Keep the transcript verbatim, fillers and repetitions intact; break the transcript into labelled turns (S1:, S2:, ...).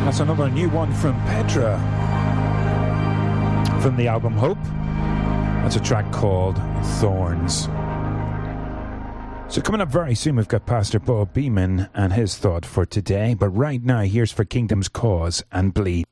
S1: That's another new one from Petra from the album Hope. That's a track called Thorns. So coming up very soon, we've got Pastor Bob Beeman and his thought for today. But right now, here's For Kingdom's Cause and Bleed.